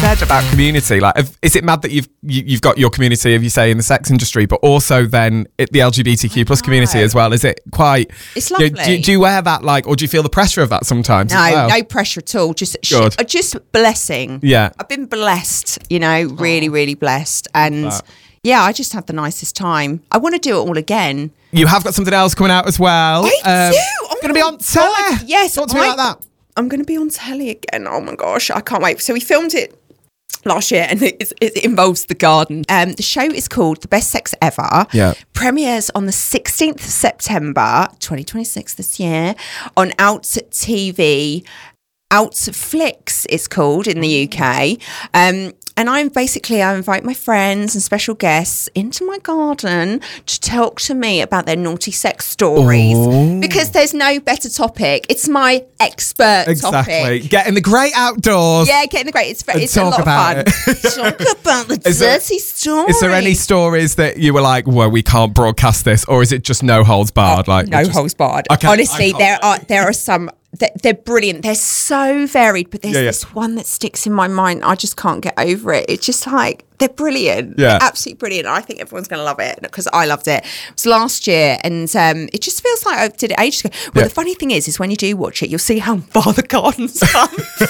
said about community, like, is it mad that you've got your community, if you say, in the sex industry, but also then the LGBTQ plus community as well? Is it quite? It's lovely. Do you wear that, like, or do you feel the pressure of that sometimes? No, no pressure at all. Just blessing. Yeah, I've been blessed. Really, really blessed, and yeah, I just had the nicest time. I want to do it all again. You have got something else coming out as well. I do. Going to be on telly. Yes, talk to me about that. I'm going to be on telly again. Oh my gosh, I can't wait. So we filmed it last year, and it involves the garden. The show is called The Best Sex Ever. Yeah. Premieres on the 16th of September 2026 this year on Out TV. Outflix it's called in the UK. And I invite my friends and special guests into my garden to talk to me about their naughty sex stories. Because there's no better topic. It's my expert topic. Get in the great outdoors. Yeah, get in the great. It's a lot of fun. Talk about the dirty stories. Is there any stories that you were like, well, we can't broadcast this, or is it just no holds barred? Holds barred. Okay, honestly, there are some. They're brilliant. They're so varied, but there's this one that sticks in my mind. I just can't get over it. It's just like, they're brilliant. Yeah. They're absolutely brilliant. I think everyone's going to love it because I loved it. It was last year, and it just feels like I did it ages ago. Well, the funny thing is when you do watch it, you'll see how far the garden's come.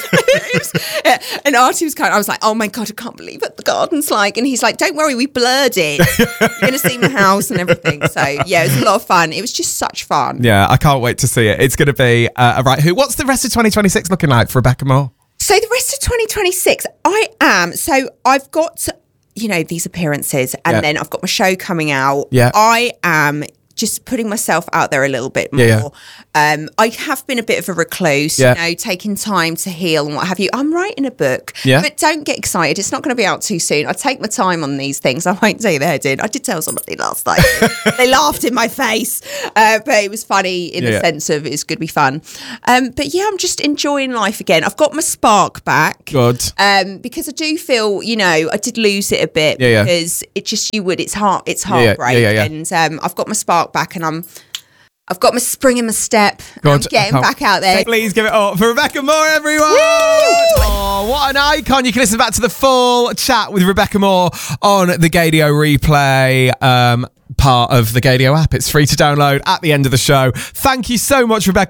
And Artie I was like, oh my God, I can't believe what the garden's like. And he's like, don't worry, we blurred it. You're going to see my house and everything. So yeah, it was a lot of fun. It was just such fun. Yeah, I can't wait to see it. It's going to be a right who. What's the rest of 2026 looking like for Rebecca Moore? So the rest of 2026, I've got, these appearances, and then I've got my show coming out. Yeah. I am just putting myself out there a little bit more. Yeah. I have been a bit of a recluse, taking time to heal and what have you. I'm writing a book, but don't get excited. It's not going to be out too soon. I take my time on these things. I won't say they're in. I did tell somebody last night. They laughed in my face, but it was funny in the sense of it's going to be fun. But yeah, I'm just enjoying life again. I've got my spark back. Good. Because I do feel, I did lose it a bit because it just, it's heartbreak. And I've got my spark back, and I've got my spring in my step. I'm getting back out there. Please give it up for Rebecca Moore, everyone. Oh, what an icon. You can listen back to the full chat with Rebecca Moore on the Gaydio replay part of the Gaydio app. It's free to download at the end of the show. Thank you so much, Rebecca.